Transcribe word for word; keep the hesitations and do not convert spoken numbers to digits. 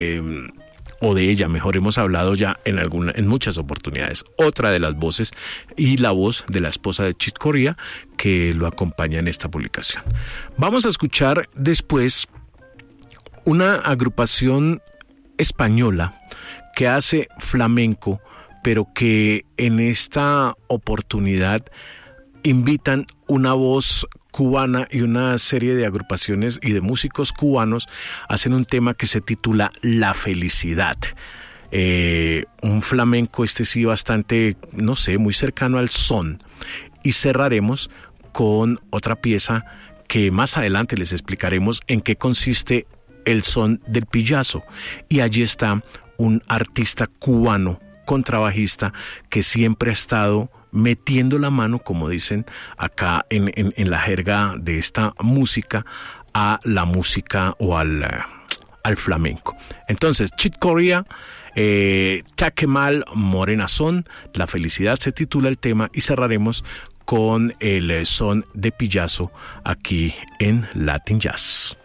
eh, o de ella, mejor, hemos hablado ya en alguna, en muchas oportunidades. Otra de las voces y la voz de la esposa de Chick Corea que lo acompaña en esta publicación. Vamos a escuchar después una agrupación española que hace flamenco, pero que en esta oportunidad invitan una voz cubana, y una serie de agrupaciones y de músicos cubanos hacen un tema que se titula La Felicidad. Eh, un flamenco, este sí, bastante, no sé, muy cercano al son. Y cerraremos con otra pieza que más adelante les explicaremos en qué consiste el son del pillazo. Y allí está un artista cubano, contrabajista, que siempre ha estado metiendo la mano, como dicen acá en, en, en la jerga de esta música, a la música o al, al flamenco. Entonces, Chick Corea, eh, Takemal Morena Son, La Felicidad se titula el tema, y cerraremos con el son de pillazo aquí en Latin Jazz.